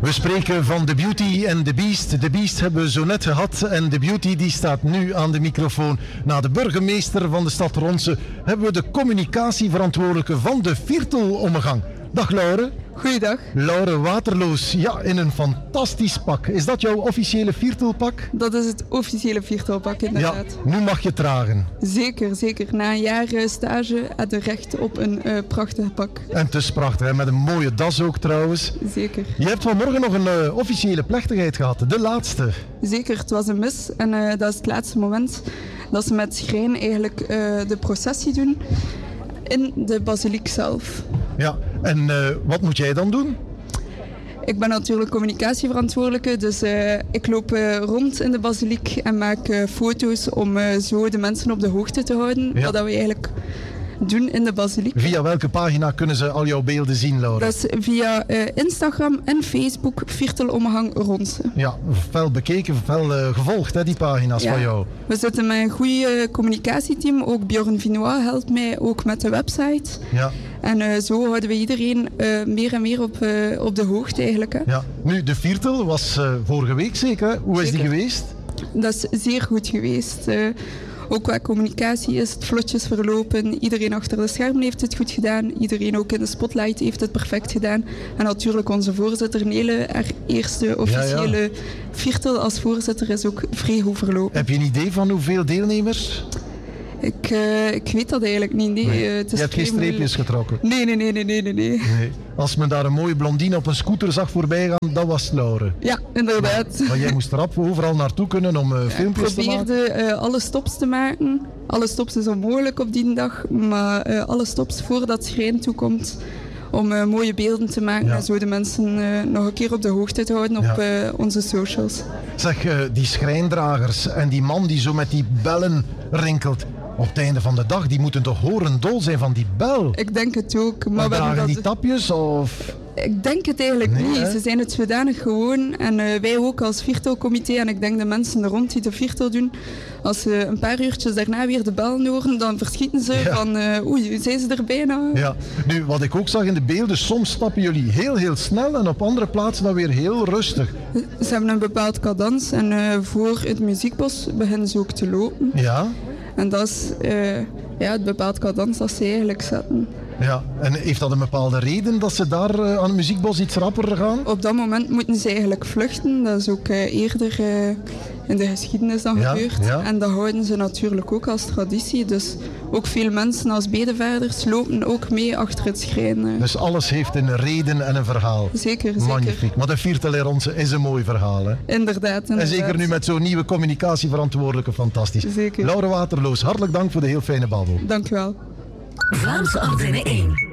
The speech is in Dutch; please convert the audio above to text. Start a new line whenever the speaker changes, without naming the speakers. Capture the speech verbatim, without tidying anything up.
We spreken van The Beauty en The Beast. The Beast hebben we zo net gehad en The Beauty die staat nu aan de microfoon. Na de burgemeester van de stad Ronse hebben we de communicatieverantwoordelijke van de Viertelommegang. Dag Laure.
Goeiedag.
Laure Waterloos, ja, in een fantastisch pak. Is dat jouw officiële Viertelpak?
Dat is het officiële Viertelpak, inderdaad.
Ja, nu mag je het dragen.
Zeker, zeker. Na een jaar stage had je recht op een uh, prachtig pak.
En het is prachtig, hè? Met een mooie das ook trouwens.
Zeker.
Je hebt vanmorgen nog een uh, officiële plechtigheid gehad, de laatste.
Zeker, het was een mis en uh, dat is het laatste moment dat ze met schrijn eigenlijk uh, de processie doen in de basiliek zelf.
Ja, en uh, wat moet jij dan doen?
Ik ben natuurlijk communicatieverantwoordelijke, dus uh, ik loop uh, rond in de basiliek en maak uh, foto's om uh, zo de mensen op de hoogte te houden. Ja. Wat we eigenlijk doen in de basiliek.
Via welke pagina kunnen ze al jouw beelden zien, Laura?
Dat is via uh, Instagram en Facebook Viertelommegang Ronse.
Ja, fel bekeken, fel uh, gevolgd, hè, die pagina's
ja.
van jou.
We zitten met een goed uh, communicatieteam. Ook Bjorn Vinois helpt mij ook met de website.
Ja.
En uh, zo houden we iedereen uh, meer en meer op, uh, op de hoogte eigenlijk. Hè.
Ja. Nu, de Viertel was uh, vorige week zeker, hè? Hoe is
zeker.
die geweest?
Dat is zeer goed geweest. Uh, Ook qua communicatie is het vlotjes verlopen. Iedereen achter de schermen heeft het goed gedaan. Iedereen ook in de spotlight heeft het perfect gedaan. En natuurlijk onze voorzitter Nele, haar eerste officiële ja, ja. Viertel als voorzitter, is ook vrij goed verlopen.
Heb je een idee van hoeveel deelnemers?
Ik, uh, ik weet dat eigenlijk niet. Nee.
Nee.
Uh, het is
je hebt geen streepjes getrokken?
Nee, nee, nee, nee, nee, nee, nee.
Als men daar een mooie blondine op een scooter zag voorbij gaan, dat was Laure.
Ja, inderdaad.
Maar, maar jij moest rap overal naartoe kunnen om uh,
ja,
filmpjes te maken?
Ik probeerde uh, alle stops te maken. Alle stops is onmogelijk op die dag, maar uh, alle stops voordat het schrijn toekomt. Om uh, mooie beelden te maken ja. en zo de mensen uh, nog een keer op de hoogte te houden op ja. uh, onze socials.
Zeg, uh, die schrijndragers en die man die zo met die bellen rinkelt. Op het einde van de dag, die moeten toch horendol zijn van die bel?
Ik denk het ook. Maar
we dragen
dat...
die tapjes of...
Ik denk het eigenlijk nee, niet. Hè? Ze zijn het zodanig gewoon. En uh, wij ook als Viertelcomité. En ik denk de mensen er rond die de Viertel doen. Als ze een paar uurtjes daarna weer de bel horen, dan verschieten ze ja. van... Uh, oei, zijn ze er bijna?
Ja. Nu, wat ik ook zag in de beelden, soms stappen jullie heel, heel snel. En op andere plaatsen dan weer heel rustig.
Ze hebben een bepaald cadans. En uh, voor het muziekbos beginnen ze ook te lopen.
Ja.
En dat is uh, ja, het bepaald cadans dat ze eigenlijk zetten.
Ja, en heeft dat een bepaalde reden dat ze daar uh, aan het muziekbos iets rapper gaan?
Op dat moment moeten ze eigenlijk vluchten. Dat is ook uh, eerder uh, in de geschiedenis dan
ja,
gebeurd.
Ja.
En dat houden ze natuurlijk ook als traditie. Dus ook veel mensen als bedevaarders lopen ook mee achter het schrijn. Uh.
Dus alles heeft een reden en een verhaal.
Zeker, zeker.
Magnifiek. Maar de Viertel Ronse is een mooi verhaal, hè?
Inderdaad, inderdaad.
En zeker nu met zo'n nieuwe communicatieverantwoordelijke, fantastisch.
Zeker.
Laure Waterloos, hartelijk dank voor de heel fijne babbel.
Dank u wel.
Vlaamse Antenne één.